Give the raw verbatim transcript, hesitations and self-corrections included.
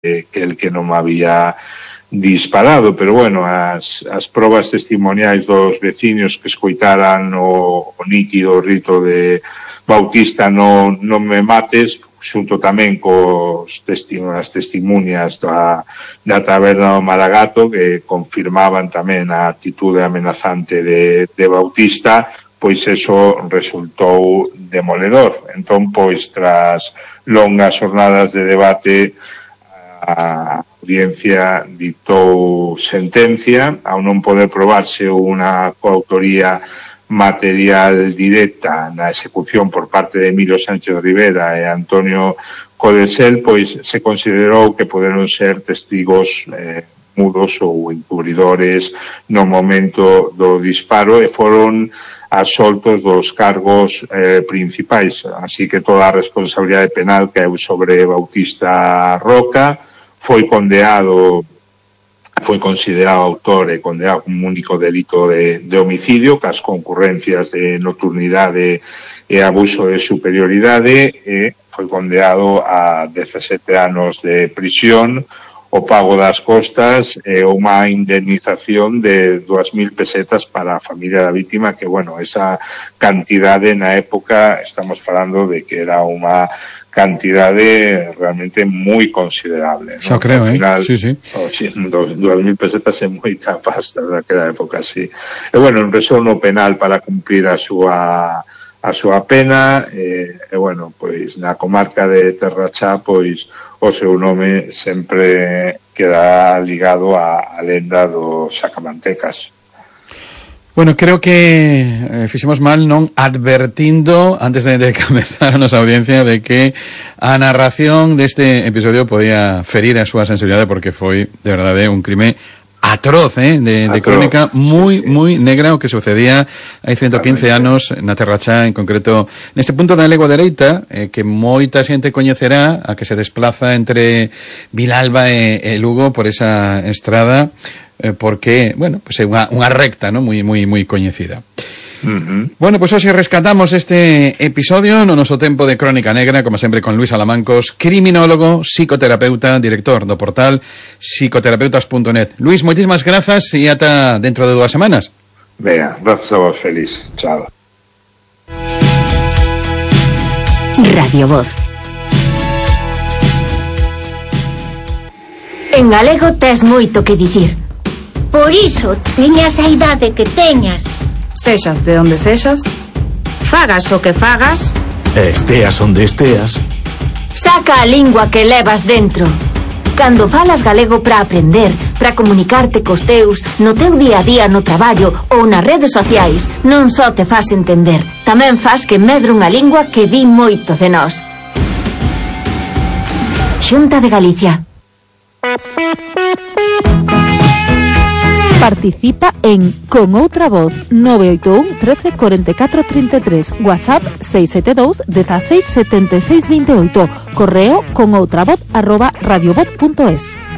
que, que el que non había disparado, pero bueno, as, as probas testimoniais dos veciños que escoitaran o, o nítido rito de Bautista non, non me mates, xunto tamén cos testimonias, as testimonias da, da taberna do Maragato, que confirmaban tamén a actitude amenazante de, de Bautista, pois eso resultou demoledor. Entón, pois, tras longas jornadas de debate, a audiencia dictou sentencia, ao non poder probarse unha coautoría material directa na execución por parte de Emilio Sánchez Rivera e Antonio Codesel, pois se considerou que poderon ser testigos eh, mudos ou encubridores no momento do disparo e foron absoltos dos cargos eh, principais, así que toda a responsabilidade penal caeu sobre Bautista Roca. Foi condenado, foi considerado autor e condenado como único delito de, de homicidio, cas concurrencias de nocturnidade e abuso de superioridade, e foi condenado a dezasete anos de prisión, o pago das costas e unha indemnización de dúas mil pesetas para a familia da vítima, que, bueno, esa cantidade na época estamos falando de que era unha cantidade realmente moi considerable, ¿no? Xa creo, eh? Final, sí, sí. Oh, sí, dos, dúas mil pesetas é moita pasta naquela época, sí. E, bueno, empezou no penal para cumplir a súa a súa pena, e, e, bueno, pois, na comarca de Terrachá, pois, o seu nome sempre queda ligado á, á lenda dos sacamantecas. Bueno, creo que eh, fixemos mal non advertindo antes de, de comenzar a nosa audiencia de que a narración deste episodio podía ferir a súa sensibilidade, porque foi, de verdade, un crime atroz, eh, de, de crónica moi, sí, sí. moi negra o que sucedía hai ciento quince anos na Terrachá, en concreto neste punto da Legua Dereita, eh, que moita xente coñecerá, a que se desplaza entre Vilalba e, e Lugo por esa estrada, eh, porque, bueno, pues é unha, unha recta, ¿no? moi moi moi coñecida. Uh-huh. Bueno, pues hoxe rescatamos este episodio no noso tempo de Crónica Negra, como sempre con Luis Alamancos, criminólogo, psicoterapeuta, director do portal psicoterapeutas punto net. Luis, moitísimas grazas e ata dentro de dúas semanas. Venga, grazas a vos, feliz. Chao. Radio Voz. En galego tes moito que dicir. Por iso teñas a idade que teñas. Sexas de onde sexas, Fagas o que fagas, esteas onde esteas, saca a lingua que levas dentro. Cando falas galego para aprender, para comunicarte cos teus, no teu día a día no traballo ou nas redes sociais, non só te fas entender, tamén fas que medre unha lingua que di moito de nós. Xunta de Galicia. Participa en Con Outra Voz nove oito un, trece, cuarenta y cuatro, treinta y tres, WhatsApp seis siete dos, dieciséis, setenta y seis, veintiocho, correo conoutravoz arroba radiovoz punto es.